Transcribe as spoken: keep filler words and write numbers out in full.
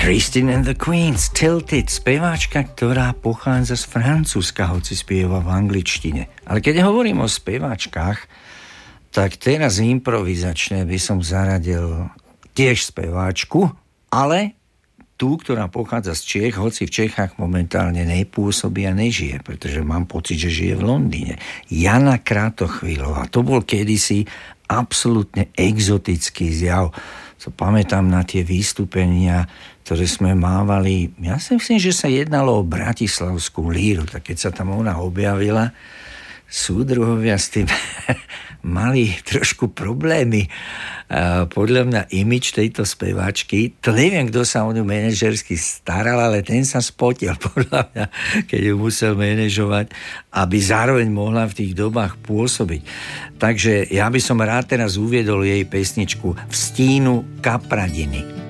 Christine and the Queens, Tilted, speváčka, ktorá pochádza z Francúzska, hoci spieva v angličtine. Ale keď hovorím o speváčkach, tak teraz improvizačne by som zaradil tiež speváčku, ale tú, ktorá pochádza z Čiech, hoci v Čechách momentálne nepôsobí a nežije, pretože mám pocit, že žije v Londýne. Jana Kratochvílová. To bol kedysi absolútne exotický zjav. So, pamätám na tie vystúpenia, ktoré sme mávali. Ja si myslím, že sa jednalo o bratislavskú líru. Tak keď sa tam ona objavila, súdruhovia s tým mali trošku problémy. Podľa mňa imič tejto speváčky, to neviem, kto sa o ňu manažersky staral, ale ten sa spotil, podľa mňa, keď ju musel manažovať, aby zároveň mohla v tých dobách pôsobiť. Takže ja by som rád teraz uviedol jej pesničku V stínu kapradiny.